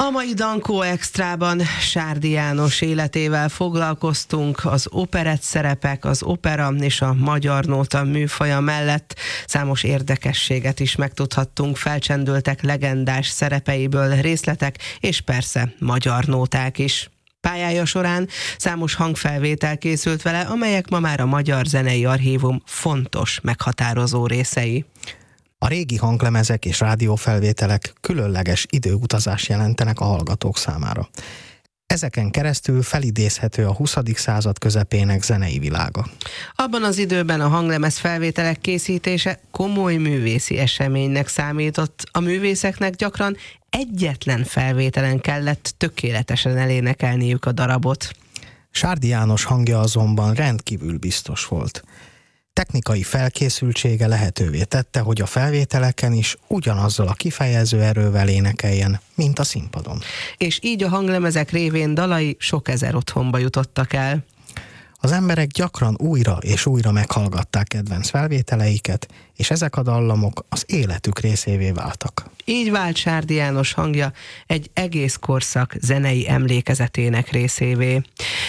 A mai Dankó Extrában Sárdi János életével foglalkoztunk, az operett szerepek, az opera és a magyar nóta műfaja mellett számos érdekességet is megtudhattunk, felcsendültek legendás szerepeiből részletek, és persze magyar nóták is. Pályája során számos hangfelvétel készült vele, amelyek ma már a Magyar Zenei Archívum fontos, meghatározó részei. A régi hanglemezek és rádiófelvételek különleges időutazást jelentenek a hallgatók számára. Ezeken keresztül felidézhető a 20. század közepének zenei világa. Abban az időben a hanglemez felvételek készítése komoly művészi eseménynek számított. A művészeknek gyakran egyetlen felvételen kellett tökéletesen elénekelniük a darabot. Sárdi János hangja azonban rendkívül biztos volt. Technikai felkészültsége lehetővé tette, hogy a felvételeken is ugyanazzal a kifejező erővel énekeljen, mint a színpadon. És így a hanglemezek révén dalai sok ezer otthonba jutottak el. Az emberek gyakran újra és újra meghallgatták kedvenc felvételeiket, és ezek a dallamok az életük részévé váltak. Így vált Sárdi János hangja egy egész korszak zenei emlékezetének részévé.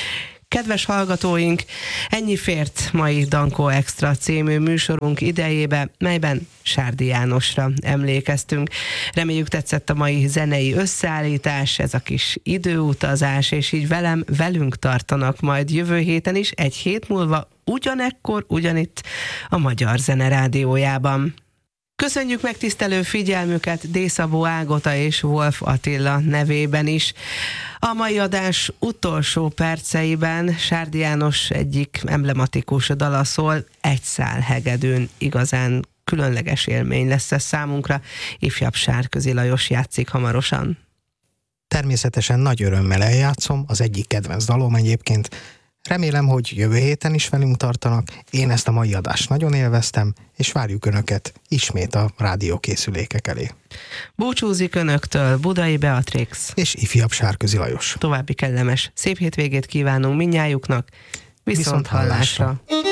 Kedves hallgatóink, ennyi fért mai Dankó Extra című műsorunk idejébe, melyben Sárdi Jánosra emlékeztünk. Reméljük tetszett a mai zenei összeállítás, ez a kis időutazás, és így velünk tartanak majd jövő héten is, egy hét múlva ugyanekkor, ugyanitt a Magyar Zene Rádiójában. Köszönjük megtisztelő figyelmüket D. Szabó Ágota és Wolf Attila nevében is. A mai adás utolsó perceiben Sárdi János egyik emblematikus dala szól, Egy szál hegedűn. Igazán különleges élmény lesz ez számunkra. Ifjabb Sárközi Lajos játszik hamarosan. Természetesen nagy örömmel eljátszom, az egyik kedvenc dalom egyébként. Remélem, hogy jövő héten is velünk tartanak. Én ezt a mai adást nagyon élveztem, és várjuk Önöket ismét a rádiókészülékek elé. Búcsúzik Önöktől Budai Beatrix és ifjabb Sárközi Lajos. További kellemes, szép hétvégét kívánunk mindnyájuknak. Viszont hallásra!